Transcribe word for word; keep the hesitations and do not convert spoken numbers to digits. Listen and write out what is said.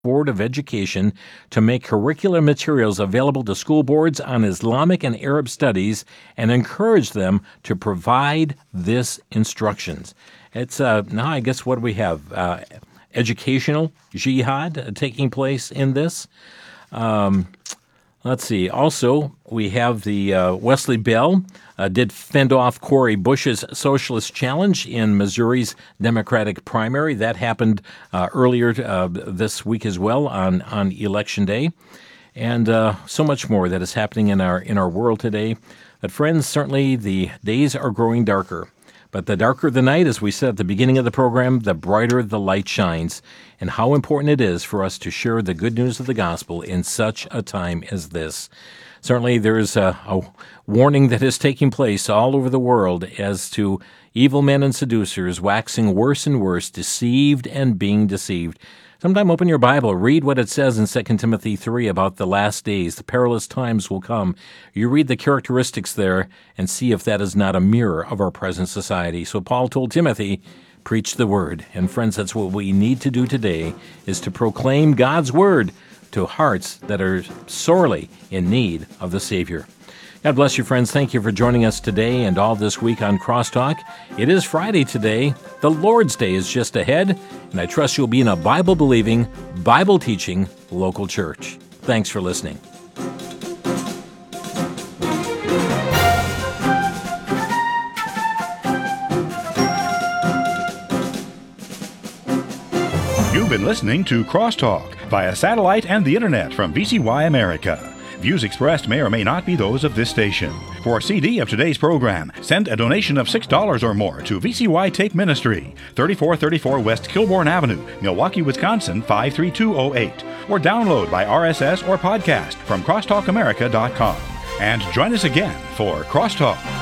Board of Education to make curricular materials available to school boards on Islamic and Arab studies and encourage them to provide this instructions. It's uh, now, I guess, what do we have? Uh, educational jihad uh, taking place in this. Um, let's see. Also, we have the uh, Wesley Bell uh, did fend off Cori Bush's Socialist Challenge in Missouri's Democratic primary. That happened uh, earlier uh, this week as well on, on Election Day. And uh, so much more that is happening in our in our world today. But friends, certainly the days are growing darker. But the darker the night, as we said at the beginning of the program, the brighter the light shines. And how important it is for us to share the good news of the gospel in such a time as this. Certainly there is a, a warning that is taking place all over the world as to evil men and seducers waxing worse and worse, deceived and being deceived. Sometime open your Bible, read what it says in Second Timothy three about the last days. The perilous times will come. You read the characteristics there and see if that is not a mirror of our present society. So Paul told Timothy, preach the word. And friends, that's what we need to do today, is to proclaim God's word to hearts that are sorely in need of the Savior. God bless you, friends. Thank you for joining us today and all this week on Crosstalk. It is Friday today. The Lord's Day is just ahead, and I trust you'll be in a Bible-believing, Bible-teaching local church. Thanks for listening. You've been listening to Crosstalk via satellite and the internet from V C Y America. Views expressed may or may not be those of this station. For a C D of today's program, send a donation of six dollars or more to V C Y Tape Ministry, thirty-four thirty-four West Kilbourne Avenue, Milwaukee, Wisconsin, five three two oh eight, or download by R S S or podcast from crosstalk america dot com. And join us again for Crosstalk.